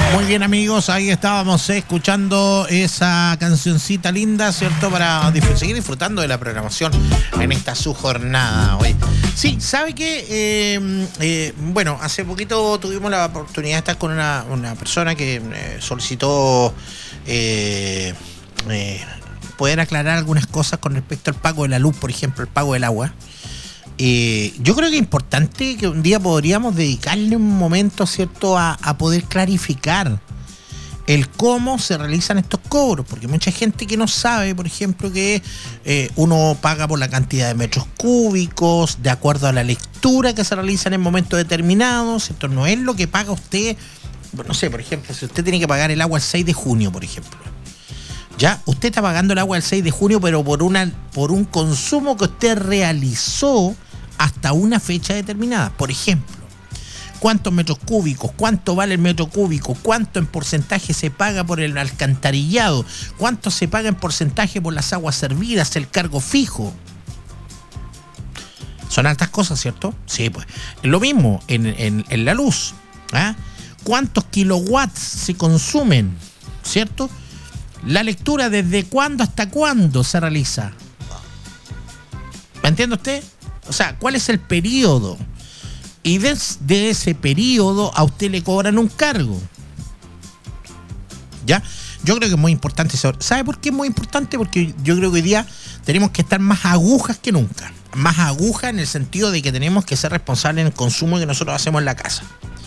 Muy bien, amigos, ahí estábamos escuchando esa cancioncita linda, ¿cierto? Para seguir disfrutando de la programación en esta su jornada hoy. Sí, ¿sabe qué? Bueno, hace poquito tuvimos la oportunidad de estar con una persona que solicitó poder aclarar algunas cosas con respecto al pago de la luz, por ejemplo, el pago del agua. Yo creo que es importante que un día podríamos dedicarle un momento, ¿cierto?, a poder clarificar el cómo se realizan estos cobros, porque mucha gente que no sabe, por ejemplo, que uno paga por la cantidad de metros cúbicos, de acuerdo a la lectura que se realiza en el momento determinado, ¿cierto? No es lo que paga usted, no sé, por ejemplo, si usted tiene que pagar el agua el 6 de junio, por ejemplo. Ya, usted está pagando el agua el 6 de junio, pero por un consumo que usted realizó hasta una fecha determinada. Por ejemplo, ¿cuántos metros cúbicos? ¿Cuánto vale el metro cúbico? ¿Cuánto en porcentaje se paga por el alcantarillado? ¿Cuánto se paga en porcentaje por las aguas servidas, el cargo fijo? Son altas cosas, ¿cierto? Sí, pues. Lo mismo en la luz. ¿Ah? ¿Cuántos kilowatts se consumen? ¿Cierto? La lectura, ¿desde cuándo hasta cuándo se realiza? ¿Me entiende usted? O sea, ¿cuál es el periodo? Y desde ese periodo a usted le cobran un cargo. ¿Ya? Yo creo que es muy importante saber. ¿Sabe por qué es muy importante? Porque yo creo que hoy día tenemos que estar más agujas que nunca. Más agujas en el sentido de que tenemos que ser responsables en el consumo que nosotros hacemos en la casa.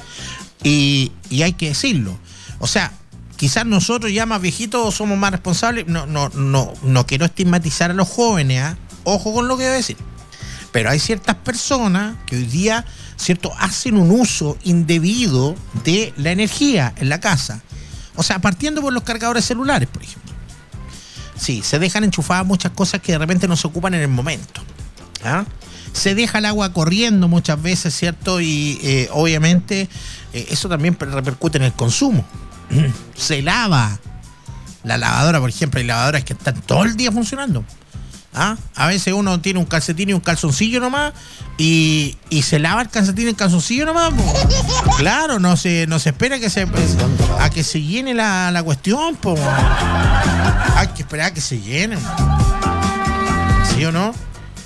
Y hay que decirlo. O sea, quizás nosotros ya más viejitos somos más responsables. No quiero estigmatizar a los jóvenes, ¿eh? Ojo con lo que voy a decir. Pero hay ciertas personas que hoy día, ¿cierto?, hacen un uso indebido de la energía en la casa. O sea, partiendo por los cargadores celulares, por ejemplo. Sí, se dejan enchufadas muchas cosas que de repente no se ocupan en el momento. ¿Ah? Se deja el agua corriendo muchas veces, ¿cierto? Y obviamente eso también repercute en el consumo. Se lava la lavadora, por ejemplo. Hay lavadoras que están todo el día funcionando. ¿Ah? A veces uno tiene un calcetín y un calzoncillo nomás y se lava el calcetín y el calzoncillo nomás. Claro, no se espera a que se llene la cuestión, po. Hay que esperar a que se llene. ¿Sí o no?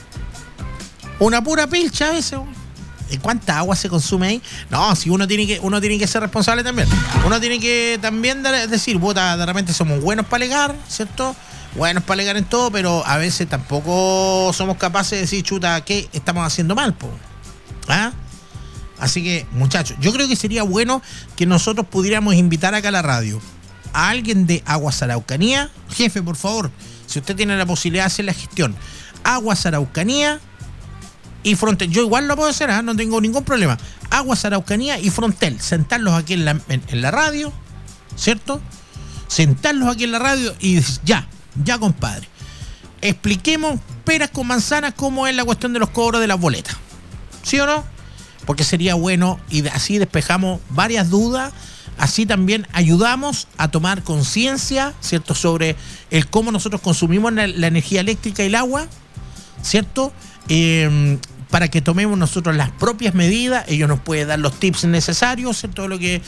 Una pura pilcha a veces. ¿Y cuánta agua se consume ahí? No, si uno tiene que ser responsable también. Uno tiene que también decir, puta, de repente somos buenos para alegar, ¿cierto? Buenos para alegar en todo, pero a veces tampoco somos capaces de decir, chuta, ¿qué estamos haciendo mal, po? ¿Ah? Así que, muchachos, yo creo que sería bueno que nosotros pudiéramos invitar acá a la radio a alguien de Aguas Araucanía. Jefe, por favor, si usted tiene la posibilidad de hacer la gestión, Aguas Araucanía y Frontel. Yo igual lo puedo hacer, ¿eh? No tengo ningún problema. Aguas Araucanía y Frontel. Sentarlos aquí en la radio, ¿cierto? Sentarlos aquí en la radio y decir, ya, compadre. Expliquemos peras con manzanas cómo es la cuestión de los cobros de las boletas. ¿Sí o no? Porque sería bueno y así despejamos varias dudas. Así también ayudamos a tomar conciencia, ¿cierto?, sobre el cómo nosotros consumimos la energía eléctrica y el agua, ¿cierto? Para que tomemos nosotros las propias medidas. Ellos nos pueden dar los tips necesarios, ¿cierto? Lo que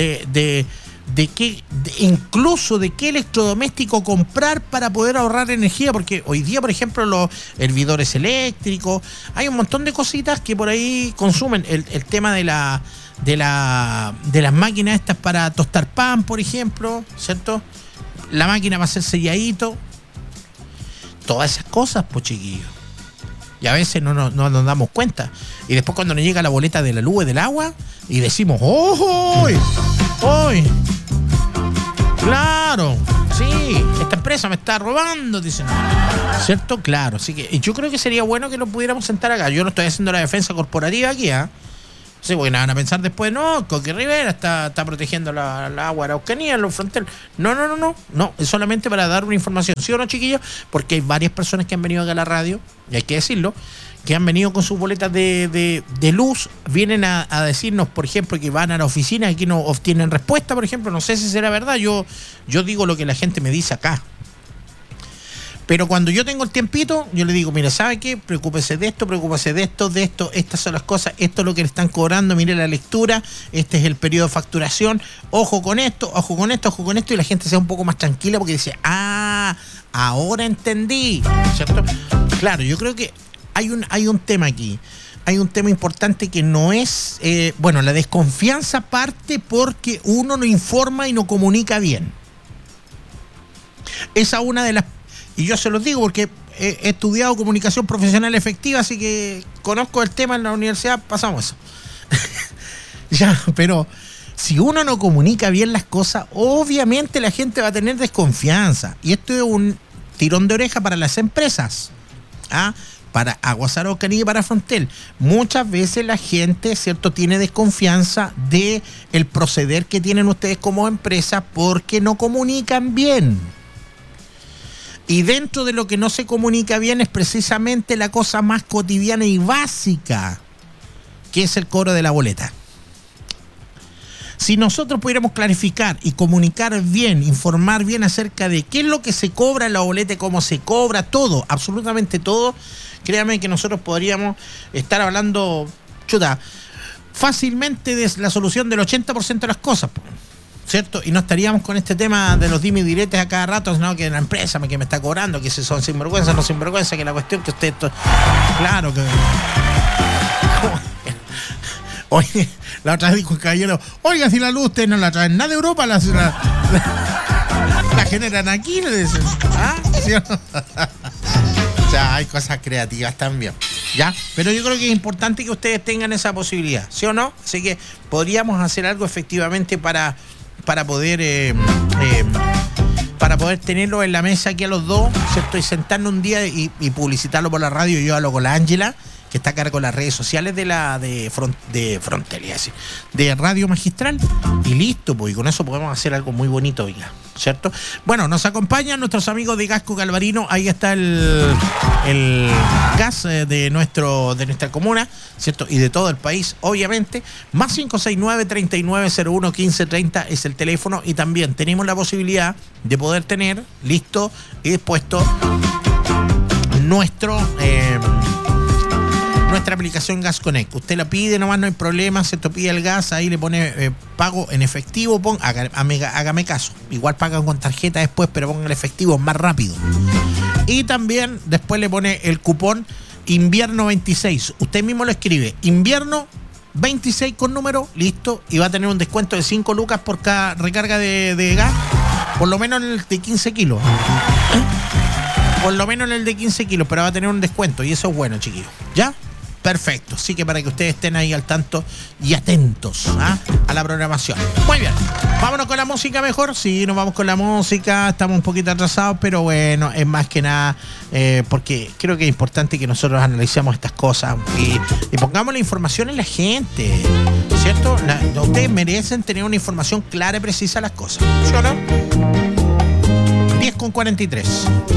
incluso de qué electrodoméstico comprar para poder ahorrar energía, porque hoy día, por ejemplo, los hervidores eléctricos, hay un montón de cositas que por ahí consumen. El tema de las máquinas estas para tostar pan, por ejemplo, ¿cierto? La máquina para hacer selladito, todas esas cosas, pues, chiquillos. Y a veces no nos damos cuenta. Y después cuando nos llega la boleta de la luz y del agua, y decimos, ¡oh! ¡Hoy! ¡Claro! Sí, esta empresa me está robando, dicen. ¿Cierto? Claro. Así que yo creo que sería bueno que nos pudiéramos sentar acá. Yo no estoy haciendo la defensa corporativa aquí, ¿ah? Sí, porque van a pensar después, no, Coque Rivera está protegiendo la agua araucanía, los Frontel. No, es solamente para dar una información, ¿sí o no, chiquillos? Porque hay varias personas que han venido acá a la radio, y hay que decirlo, que han venido con sus boletas de luz, vienen a decirnos, por ejemplo, que van a la oficina y que no obtienen respuesta, por ejemplo. No sé si será verdad, yo digo lo que la gente me dice acá. Pero cuando yo tengo el tiempito, yo le digo, mire, ¿sabe qué? Preocúpese de esto, estas son las cosas, esto es lo que le están cobrando, mire la lectura, este es el periodo de facturación, ojo con esto, y la gente sea un poco más tranquila porque dice, ahora entendí, ¿cierto? Claro, yo creo que hay un tema aquí, hay un tema importante que no es, la desconfianza parte porque uno no informa y no comunica bien. Esa es una de las. Y yo se los digo porque he estudiado comunicación profesional efectiva, así que conozco el tema en la universidad, pasamos eso. Ya, pero si uno no comunica bien las cosas, obviamente la gente va a tener desconfianza. Y esto es un tirón de oreja para las empresas. Para Aguas Araucanía y para Frontel. Muchas veces la gente, ¿cierto?, tiene desconfianza de el proceder que tienen ustedes como empresa porque no comunican bien. Y dentro de lo que no se comunica bien es precisamente la cosa más cotidiana y básica, que es el cobro de la boleta. Si nosotros pudiéramos clarificar y comunicar bien, informar bien acerca de qué es lo que se cobra en la boleta y cómo se cobra, todo, absolutamente todo, créanme que nosotros podríamos estar hablando, fácilmente de la solución del 80% de las cosas, ¿cierto? Y no estaríamos con este tema de los dime y diretes a cada rato, sino que la empresa que me está cobrando, que si son sinvergüenza, no sinvergüenza, que la cuestión que usted... Claro que... Oye, la otra vez dijo el caballero, oiga, si la luz ustedes no la traen nada de Europa, la generan aquí, le dicen. ¿Sí o no? O sea, hay cosas creativas también, ¿ya? Pero yo creo que es importante que ustedes tengan esa posibilidad, ¿sí o no? Así que podríamos hacer algo efectivamente para poder tenerlo en la mesa aquí a los dos, ¿cierto? Y sentarnos un día y publicitarlo por la radio. Yo hablo con la Ángela, que está a cargo de las redes sociales de Frontel, de Radio Magistral, y listo, pues, y con eso podemos hacer algo muy bonito, oiga, ¿cierto? Bueno, nos acompañan nuestros amigos de Gasco Galvarino. Ahí está el gas de nuestra comuna, ¿cierto? Y de todo el país, obviamente. Más 569-3901-1530 es el teléfono, y también tenemos la posibilidad de poder tener listo y dispuesto nuestra aplicación Gas Connect. Usted la pide nomás, no hay problema, se te pide el gas, ahí le pone pago en efectivo, hágame caso. Igual pagan con tarjeta después, pero pongan el efectivo más rápido. Y también después le pone el cupón Invierno 26. Usted mismo lo escribe, Invierno 26 con número, listo, y va a tener un descuento de 5 lucas por cada recarga de gas, por lo menos en el de 15 kilos. Por lo menos en el de 15 kilos, pero va a tener un descuento, y eso es bueno, chiquillos. ¿Ya? Perfecto, así que para que ustedes estén ahí al tanto y atentos a la programación. Muy bien, vámonos con la música mejor. Sí, nos vamos con la música, estamos un poquito atrasados, pero bueno, es más que nada porque creo que es importante que nosotros analicemos estas cosas y pongamos la información en la gente, ¿cierto? Ustedes merecen tener una información clara y precisa de las cosas, ¿sí o no? 10:43.